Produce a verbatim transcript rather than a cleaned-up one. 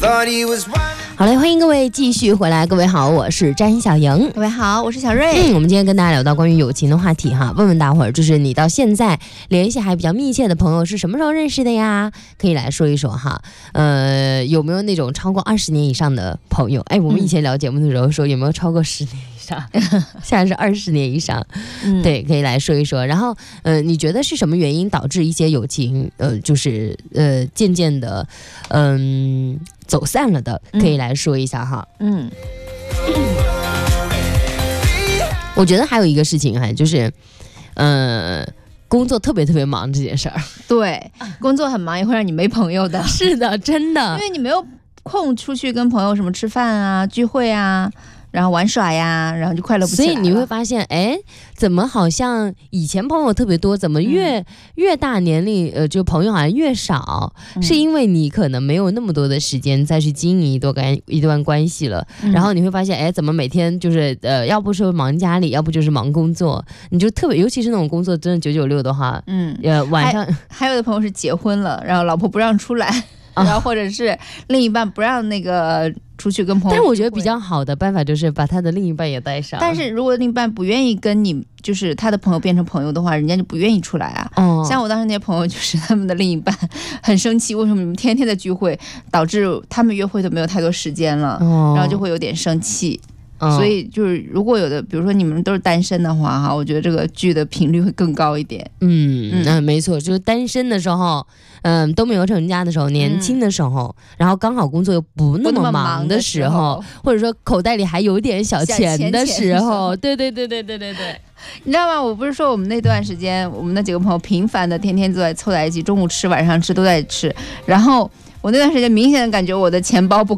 好嘞，欢迎各位继续回来。各位好，我是詹小莹。 各位好，我是小瑞。 嗯，我们今天跟大家聊到关于友情的话题哈，问问大伙儿，就是你到现在联系还比较密切的朋友是什么时候认识的呀？可以来说一说哈。呃，有没有那种超过二十年以上的朋友？哎，我们以前聊节目的时候说有没有超过十年以上，现在是二十年以上。嗯，对，可以来说一说。然后，呃，你觉得是什么原因导致一些友情，呃，就是呃，渐渐的，嗯、呃。走散了的，可以来说一下哈。嗯，我觉得还有一个事情哈，就是，呃，工作特别特别忙这件事儿。 对，工作很忙也会让你没朋友的。 是的，真的， 因为你没有空出去跟朋友什么吃饭啊、聚会啊。然后玩耍呀，然后就快乐不起来了。 所以你会发现，哎，怎么好像以前朋友特别多，怎么越、嗯、越大年龄，呃，就朋友好像越少、嗯？是因为你可能没有那么多的时间再去经营一段关一段关系了、嗯。然后你会发现，哎，怎么每天就是呃，要不是忙家里，要不就是忙工作，你就特别，尤其是那种工作真的九九六的话，嗯，呃，晚上还, 还有的朋友是结婚了，然后老婆不让出来。然后或者是另一半不让那个出去跟朋友， 但是我觉得比较好的办法就是把他的另一半也带上。 但是如果另一半不愿意跟你，就是他的朋友变成朋友的话，人家就不愿意出来啊。哦、像我当时那些朋友，就是他们的另一半很生气，为什么你们天天的聚会，导致他们约会都没有太多时间了，哦、然后就会有点生气。哦、所以就是如果有的，比如说你们都是单身的话哈，我觉得这个聚的频率会更高一点。 嗯嗯、呃，没错，就是单身的时候，嗯、呃，都没有成家的时候，年轻的时候、嗯，然后刚好工作又不那么忙的时候，或者说口袋里还有点小钱的时候，对对对对对对对。 你知道吗？我不是说我们那段时间，我们那几个朋友频繁的天天都在凑在一起，中午吃晚上吃都在吃，然后我那段时间明显的感觉我的钱包不